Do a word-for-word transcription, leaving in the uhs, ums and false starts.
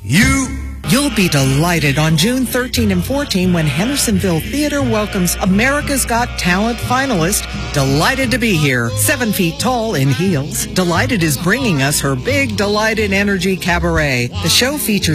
You. You'll be delighted on June thirteenth and fourteenth when Hendersonville Theater welcomes America's Got Talent finalist, Delighted to be here, seven feet tall in heels. Delighted is bringing us her Big Delighted Energy Cabaret. The show features